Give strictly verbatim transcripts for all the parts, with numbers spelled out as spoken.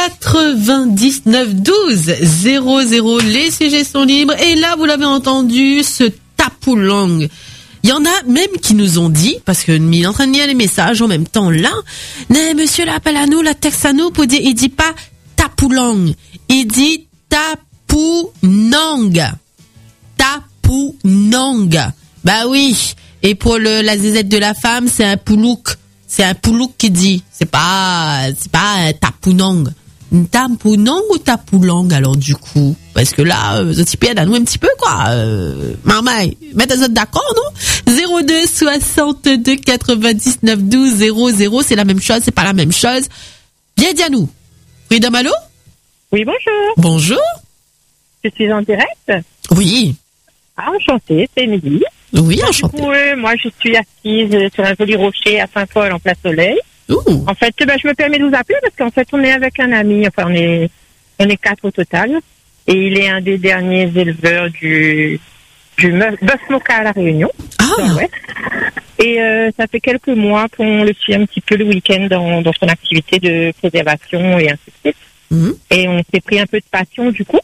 quatre-vingt-dix-neuf douze zéro zéro, les sujets sont libres. Et là, vous l'avez entendu, ce tapoulang. Il y en a même qui nous ont dit, parce que nous est en train de lire les messages en même temps là, mais monsieur l'appelle à nous, la texte à nous pour dire, il dit pas tapoulang, il dit tapounang. Tapounang. Bah oui. Et pour le, la zézette de la femme, c'est un poulouk. C'est un poulouk qui dit. C'est pas, c'est pas un tapounang. Tapounang ou tapoulang, alors, du coup? Parce que là, vous êtes à nous un petit peu, quoi. Euh, marmaille. Mettez-vous d'accord, non? zéro deux soixante-deux quatre-vingt-dix-neuf douze zéro zéro, c'est la même chose, c'est pas la même chose. Bien dit à nous. Freedom, allô? Oui, bonjour. Bonjour. Je suis en direct. Oui. Ah, enchantée, c'est Émilie. Oui, enchantée. Du coup, euh, moi, je suis assise sur un joli rocher à Saint-Paul en place Soleil. Ouh. En fait, ben, je me permets de vous appeler parce qu'en fait, on est avec un ami. Enfin, on est, on est quatre au total. Et il est un des derniers éleveurs du, du bœuf moka à La Réunion. Ah. Ouais. Et euh, ça fait quelques mois qu'on le suit un petit peu le week-end dans, dans son activité de préservation et ainsi de suite. Mmh. Et on s'est pris un peu de passion du coup.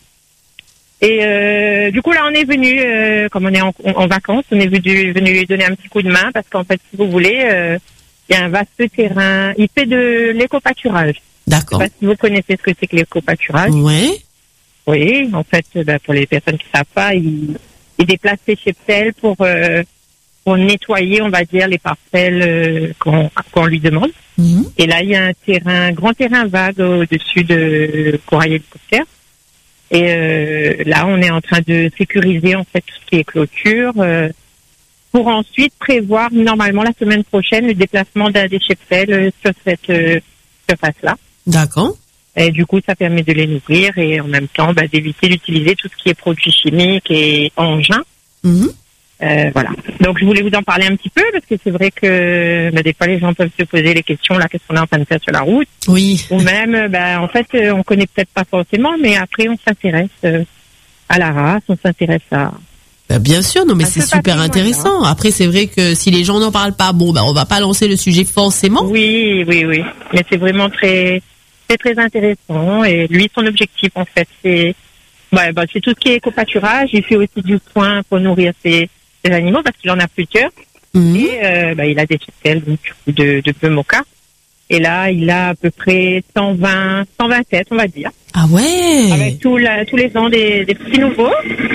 Et euh, du coup là on est venu, euh, comme on est en, en vacances, on est venu, venu lui donner un petit coup de main parce qu'en fait si vous voulez, euh, il y a un vaste terrain. Il fait de l'éco-pâturage. D'accord. Je sais pas si vous connaissez ce que c'est que l'éco-pâturage. Ouais. Oui, en fait, bah, pour les personnes qui savent pas, il, il déplace ses cheptels pour euh, pour nettoyer, on va dire, les parcelles euh, qu'on qu'on lui demande. Mmh. Et là il y a un terrain, un grand terrain vague au-dessus de Corail Hélicoptère. Et euh, là, on est en train de sécuriser en fait tout ce qui est clôture euh, pour ensuite prévoir normalement la semaine prochaine le déplacement d'un des cheptels euh, sur cette euh, surface-là. D'accord. Et du coup, ça permet de les nourrir et en même temps bah, d'éviter d'utiliser tout ce qui est produits chimiques et engins. Mmh. Euh, voilà. Donc, je voulais vous en parler un petit peu parce que c'est vrai que bah, des fois, les gens peuvent se poser les questions, là, qu'est-ce qu'on est en train de faire sur la route? Oui. Ou même, bah, en fait, on connaît peut-être pas forcément, mais après, on s'intéresse euh, à la race, on s'intéresse à... Bah, bien sûr, non, mais c'est super intéressant. Après, c'est vrai que si les gens n'en parlent pas, bon, bah, on va pas lancer le sujet forcément. Oui, oui, oui. Mais c'est vraiment très, c'est très intéressant. Et lui, son objectif, en fait, c'est, ouais, bah, c'est tout ce qui est éco-pâturage. Il fait aussi du foin pour nourrir ses, ses animaux parce qu'il en a plusieurs. Mmh. Et euh, bah, il a des cheptels de, de bœuf moka. Et là, il a à peu près cent vingt, cent vingt têtes, on va dire. Ah ouais. Avec tout la, tous les ans des, des petits nouveaux.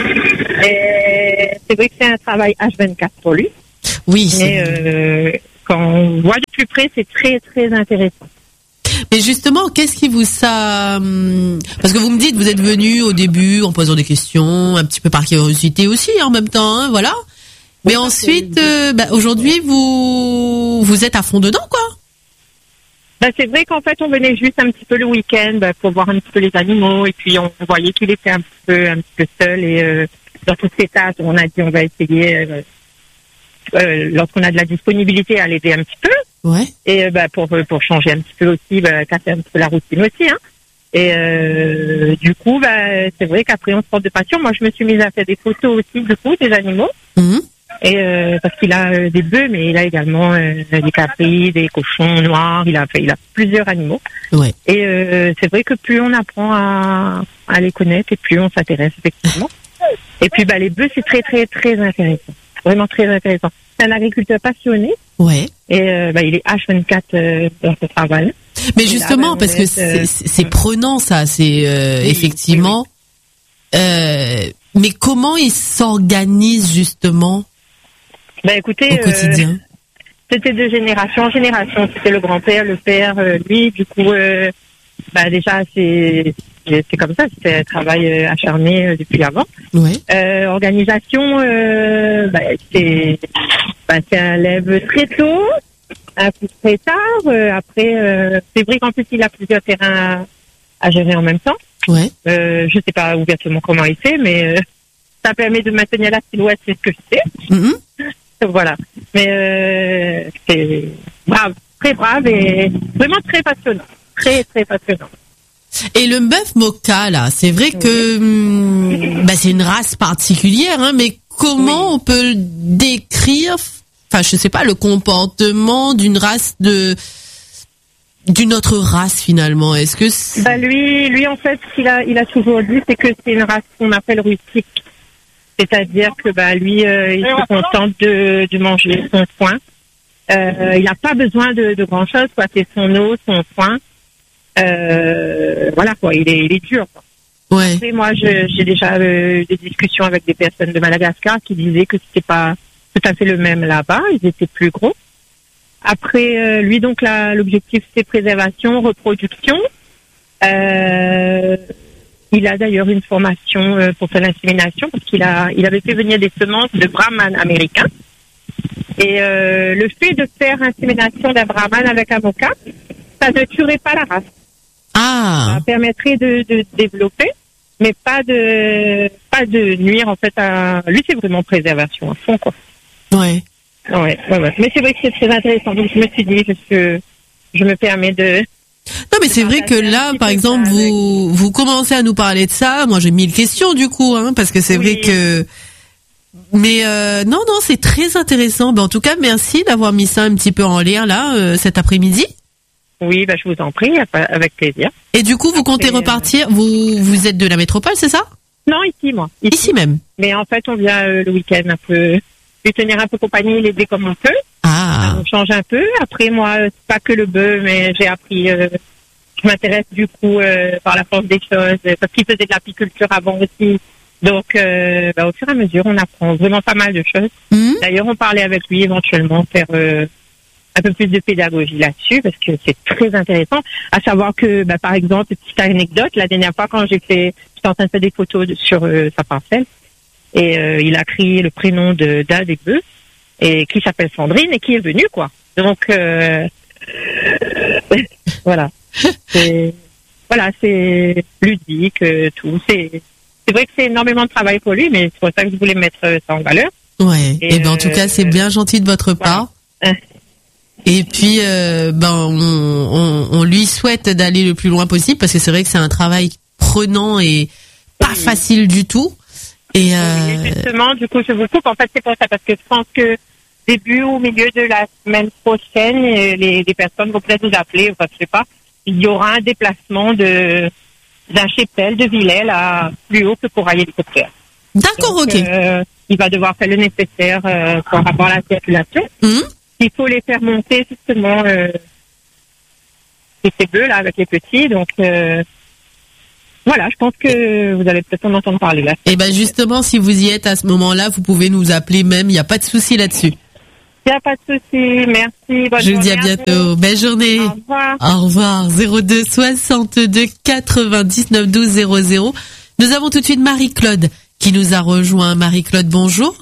Et c'est vrai que c'est un travail H vingt-quatre pour lui. Oui. C'est... Mais euh, quand on voit de plus près, c'est très très intéressant. Mais justement, qu'est-ce qui vous ça Parce que vous me dites, vous êtes venu au début en posant des questions, un petit peu par curiosité aussi, en même temps, hein, voilà. Mais oui, ensuite, euh, bah, aujourd'hui, vous vous êtes à fond dedans, quoi. Ben, c'est vrai qu'en fait, on venait juste un petit peu le week-end ben, pour voir un petit peu les animaux et puis on voyait qu'il était un petit peu, un petit peu seul et euh, dans toutes ces tâches, on a dit on va essayer, euh, euh, lorsqu'on a de la disponibilité, à l'aider un petit peu. Ouais. Et ben, pour pour changer un petit peu aussi, ben, casser un petit peu la routine aussi. Hein. Et euh, du coup, ben, c'est vrai qu'après, on se porte de passion. Moi, je me suis mise à faire des photos aussi, du coup, des animaux. Mmh. Et euh, parce qu'il a euh, des bœufs, mais il a également euh, des capris, des cochons noirs. Il a, il a plusieurs animaux. Ouais. Et euh, c'est vrai que plus on apprend à, à les connaître, et plus on s'intéresse effectivement. Et puis, bah, les bœufs, c'est très, très, très intéressant. Vraiment très intéressant. C'est un agriculteur passionné. Ouais. Et euh, bah, il est H vingt-quatre euh, dans ce travail. Mais justement, là, bah, parce que c'est, c'est, c'est prenant, ça. C'est euh, oui, effectivement. Oui, oui. Euh, mais comment il s'organise justement? Ben écoutez, au quotidien. Euh, c'était de génération en génération. C'était le grand-père, le père, euh, lui. Du coup, euh, bah déjà c'est c'est comme ça. C'était un travail acharné euh, depuis avant. Ouais. Euh, organisation, euh, bah, c'est bah, c'est un lève très tôt, un coup très tard. Euh, après, euh, c'est vrai qu'en plus il a plusieurs terrains à, à gérer en même temps. Ouais. Euh, je sais pas ouvertement comment il fait, mais euh, ça permet de maintenir la silhouette, c'est ce que je sais. Mm-hmm. Voilà. Mais euh, c'est brave, très brave et vraiment très passionnant. Très, très passionnant. Et le bœuf moka, là, c'est vrai que oui. bah, c'est une race particulière, hein, mais comment oui. on peut décrire, enfin, je sais pas, le comportement d'une race de d'une autre race finalement. Est-ce que c'est... Bah lui, lui en fait, ce qu'il a, il a toujours dit, c'est que c'est une race qu'on appelle rustique. C'est-à-dire que bah lui, euh, il se contente de, de manger son foin. Euh, il n'a pas besoin de, de grand-chose, quoi. C'est son eau, son foin. Euh, voilà quoi. Il est, il est dur, quoi. Ouais. Et moi, je, j'ai déjà eu des discussions avec des personnes de Madagascar qui disaient que c'était pas tout à fait le même là-bas. Ils étaient plus gros. Après, euh, lui, donc, là, l'objectif, c'est préservation, reproduction. Euh, il a d'ailleurs une formation euh, pour faire l'insémination parce qu'il a, il avait fait venir des semences de brahman américains. Et euh, le fait de faire insémination d'un brahman avec un moka, ça ne tuerait pas la race. Ah. Ça permettrait de, de développer, mais pas de pas de nuire en fait à lui. C'est vraiment préservation à fond, quoi. Ouais. Ouais, ouais, ouais. Mais c'est vrai que c'est très intéressant. Donc je me suis dit parce que je me permets de. Non, mais c'est vrai que là, par exemple, vous vous commencez à nous parler de ça. Moi, j'ai mille questions du coup, hein, parce que c'est oui. vrai que. Mais euh, non, non, c'est très intéressant. Ben, en tout cas, merci d'avoir mis ça un petit peu en l'air là euh, cet après-midi. Oui, bah, je vous en prie, avec plaisir. Et du coup, vous Après, comptez repartir, vous, vous êtes de la métropole, c'est ça? Non, ici, moi. Ici, ici même. Mais en fait, on vient euh, le week-end un peu, lui tenir un peu compagnie, l'aider comme on peut. Ah. On change un peu. Après, moi, c'est pas que le bœuf, mais j'ai appris, euh, je m'intéresse du coup euh, par la force des choses, parce qu'il faisait de l'apiculture avant aussi. Donc, euh, bah, au fur et à mesure, on apprend vraiment pas mal de choses. Mmh. D'ailleurs, on parlait avec lui éventuellement faire... Euh, un peu plus de pédagogie là-dessus parce que c'est très intéressant. À savoir que, bah, par exemple, petite anecdote, la dernière fois quand j'ai fait, j'étais en train de faire des photos de, sur euh, sa parcelle et euh, il a crié le prénom de d'un des bœufs et qui s'appelle Sandrine et qui est venue, quoi. Donc euh, voilà, c'est, voilà, c'est ludique, euh, tout. C'est c'est vrai que c'est énormément de travail pour lui, mais c'est pour ça que je voulais mettre ça en valeur. Ouais. Et, et ben euh, en tout cas, c'est bien gentil de votre part. Voilà. Et puis, euh, ben, on, on, on lui souhaite d'aller le plus loin possible parce que c'est vrai que c'est un travail prenant et pas oui. facile du tout. Et, euh... oui, justement, du coup, je vous coupe. En fait, c'est pour ça parce que je pense que début ou milieu de la semaine prochaine, les, les personnes vont peut-être vous appeler, enfin, je sais pas. Il y aura un déplacement de d'un cheptel de Villers là plus haut que pour aller l'hélicoptère. D'accord, Donc, ok. Euh, il va devoir faire le nécessaire euh, par rapport à la circulation. Mmh. Il faut les faire monter justement euh, ces bleus là avec les petits, donc euh, voilà, je pense que vous allez peut-être en entendre parler là. Et ben justement, si vous y êtes à ce moment-là, vous pouvez nous appeler même, il n'y a pas de souci là-dessus. Il n'y a pas de souci, merci. Bonne Je vous dis à bientôt, belle journée. Au revoir. Au revoir. zéro deux soixante-deux quatre-vingt-dix-neuf douze zéro zéro. Nous avons tout de suite Marie-Claude qui nous a rejoint. Marie-Claude, bonjour.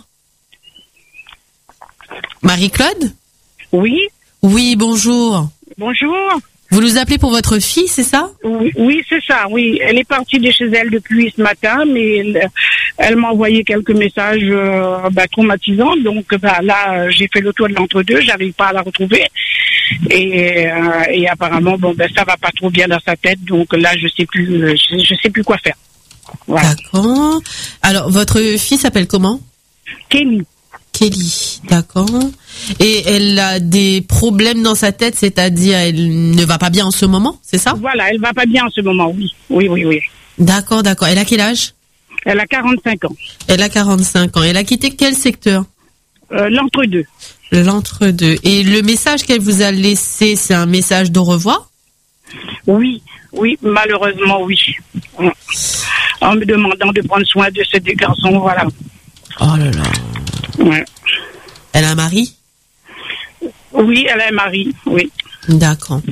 Marie-Claude? Oui. Oui, bonjour. Bonjour. Vous nous appelez pour votre fille, c'est ça? Oui, oui, c'est ça, oui. Elle est partie de chez elle depuis ce matin, mais elle, elle m'a envoyé quelques messages euh, bah, traumatisants. Donc bah, là, j'ai fait le tour de l'entre-deux, j'arrive pas à la retrouver. Et, euh, et apparemment, bon, ben ça va pas trop bien dans sa tête. Donc là, je sais plus, je, je sais plus quoi faire. Voilà. D'accord. Alors, votre fille s'appelle comment? Kelly. Kelly, d'accord. Et elle a des problèmes dans sa tête, c'est-à-dire elle ne va pas bien en ce moment, c'est ça? Voilà, elle va pas bien en ce moment, oui. Oui, oui, oui. D'accord, d'accord. Elle a quel âge? Elle a quarante-cinq ans. Elle a quarante-cinq ans. Elle a quitté quel secteur? euh, L'entre-deux. L'entre-deux. Et le message qu'elle vous a laissé, c'est un message d'au revoir? Oui, oui, malheureusement, oui. En me demandant de prendre soin de ces deux garçons, voilà. Oh là là. Ouais. Elle a un mari? Oui, elle a un mari, oui. D'accord.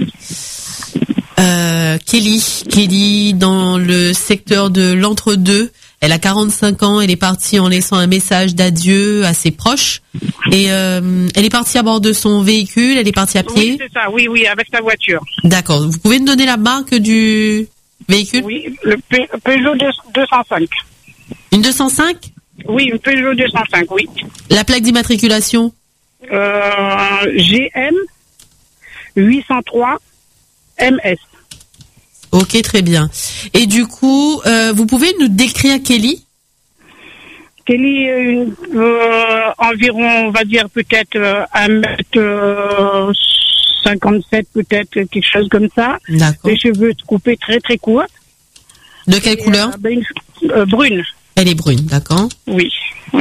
Euh, Kelly, Kelly, dans le secteur de l'entre-deux, elle a quarante-cinq ans, elle est partie en laissant un message d'adieu à ses proches. Et euh, elle est partie à bord de son véhicule, elle est partie à pied? Oui, c'est ça, oui, oui, avec sa voiture. D'accord. Vous pouvez me donner la marque du véhicule? Oui, le P- Peugeot deux cent cinq. Une deux cent cinq? Oui, une Peugeot deux cent cinq, oui. La plaque d'immatriculation? euh, G M huit cent trois M S. Ok, très bien. Et du coup, euh, vous pouvez nous décrire Kelly? Kelly, euh, euh, environ, on va dire peut-être euh, un mètre cinquante-sept peut-être, quelque chose comme ça. D'accord. Les cheveux coupés très très courts. De quelle Et, couleur? euh, ben, une- euh, Brune. Elle est brune, d'accord. Oui, oui.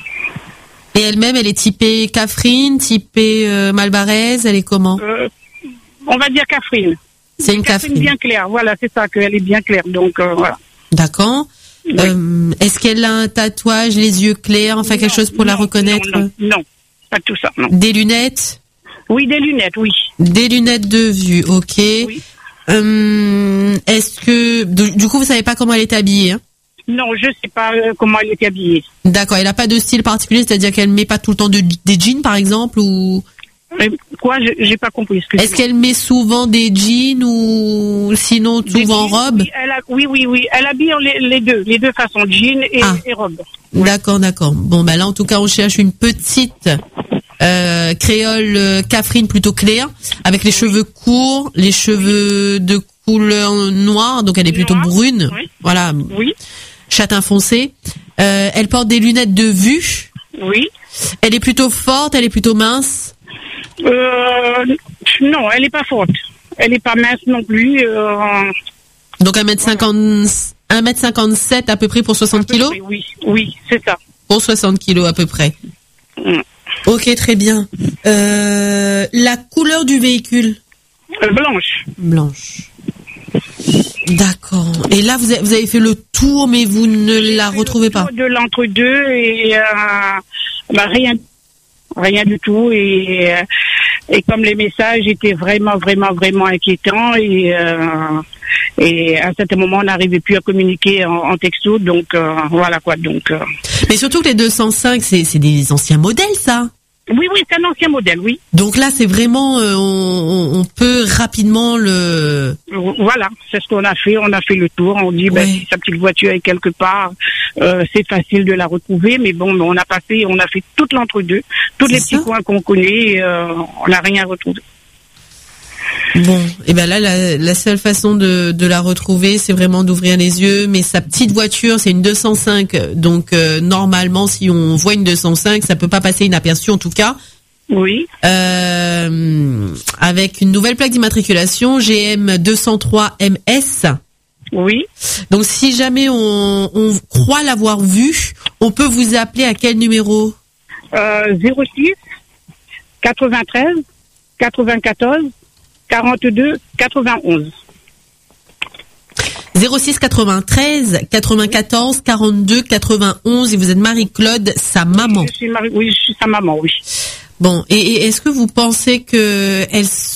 Et elle-même, elle est typée Catherine, typée euh, Malbarès, elle est comment? Euh, on va dire Catherine. C'est une Catherine Catherine. bien claire, voilà, c'est ça, qu'elle est bien claire, donc euh, voilà. D'accord. Oui. Euh, est-ce qu'elle a un tatouage, les yeux clairs, enfin quelque Non, chose pour la non, reconnaître? Non, non, non, pas tout ça, non. Des lunettes? Oui, des lunettes, oui. Des lunettes de vue, ok. Oui. Euh, est-ce que, du du coup, vous savez pas comment elle est habillée, hein? Non, je sais pas euh, comment elle est habillée. D'accord, elle a pas de style particulier, c'est-à-dire qu'elle met pas tout le temps de, des jeans, par exemple, ou Euh, Quoi, je- j'ai pas compris. excusez-moi. est-ce qu'elle met souvent des jeans ou sinon Des souvent jeans, robe? Oui, elle a- oui, oui, oui. Elle habille les, les deux, les deux façons, jean et, Ah. et robe. D'accord, d'accord. Bon, ben là, en tout cas, on cherche une petite euh, créole euh, Catherine plutôt claire, avec les cheveux courts, les cheveux de couleur noire, donc elle est plutôt Noir, brune. oui. Voilà, Oui, châtain foncé. Euh, elle porte des lunettes de vue. oui. Elle est plutôt forte, elle est plutôt mince. Euh, non, elle est pas forte. Elle est pas mince non plus. Euh, Donc un mètre cinquante, un mètre cinquante-sept à peu près pour soixante kilos. Oui, oui, c'est ça. Pour soixante kilos à peu près. Mm. Ok, très bien. Euh, la couleur du véhicule? Euh, blanche. Blanche. D'accord. Et là, vous avez, vous avez fait le tour, mais vous ne la retrouvez pas. De l'entre-deux et euh, bah, rien, rien du tout. Et, euh, et comme les messages étaient vraiment, vraiment, vraiment inquiétants et, euh, et à un certain moment, on n'arrivait plus à communiquer en, en texto. Donc euh, voilà quoi. Donc euh, Mais surtout que les deux cent cinq, c'est, c'est des anciens modèles, ça. oui, oui, c'est un ancien modèle, oui. Donc là, c'est vraiment, euh, on, on peut rapidement le. Voilà, c'est ce qu'on a fait. On a fait le tour. On dit, Ouais. ben, si sa petite voiture est quelque part, euh, c'est facile de la retrouver. Mais bon, on a passé, on a fait tout l'entre-deux, tous les C'est petits ça. coins qu'on connaît, euh, on n'a rien retrouvé. Bon, et ben là, la, la seule façon de, de la retrouver, c'est vraiment d'ouvrir les yeux. Mais sa petite voiture, c'est une deux cent cinq. Donc euh, normalement, si on voit une deux cent cinq, ça peut pas passer inaperçu en tout cas. Oui, Euh, avec une nouvelle plaque d'immatriculation G M deux cent trois M S. oui. Donc si jamais on, on croit l'avoir vue, on peut vous appeler à quel numéro? Euh, zéro six quatre-vingt-treize quatre-vingt-quatorze quarante-deux quatre-vingt-onze. zéro six quatre-vingt-treize quatre-vingt-quatorze quarante-deux quatre-vingt-onze et vous êtes Marie-Claude, sa maman. Je suis Marie, oui, je suis sa maman, oui. Bon, et, et est-ce que vous pensez que elle